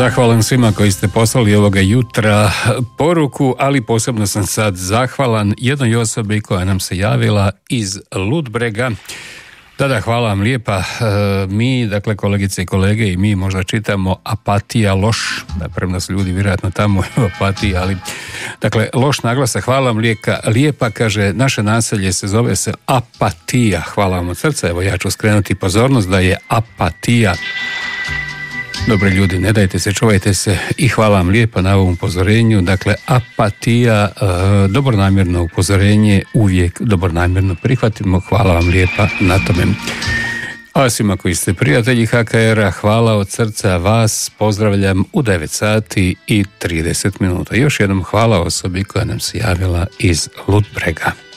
Zahvalan svima koji ste poslali ovoga jutra poruku, ali posebno sam sad zahvalan jednoj osobi koja nam se javila iz Ludbrega. Da, hvala vam lijepa. Mi, dakle, kolegice i kolege, i mi možda čitamo apatija, loš, da premda su ljudi vjerojatno tamo u apatiji, ali, dakle, loš naglasak. Hvala vam lijepa, kaže, naše naselje se zove se Apatija. Hvala vam od srca, evo ja ću skrenuti pozornost da je Apatija. Dobri ljudi, ne dajte se, čuvajte se i hvala vam lijepa na ovom upozorenju. Dakle, apatija, dobronamjerno upozorenje, uvijek dobronamjerno prihvatimo. Hvala vam lijepa na tome. A svima koji ste prijatelji HKR-a, hvala od srca, vas pozdravljam u 9 sati i 30 minuta. Još jednom hvala osobi koja nam se javila iz Ludbrega.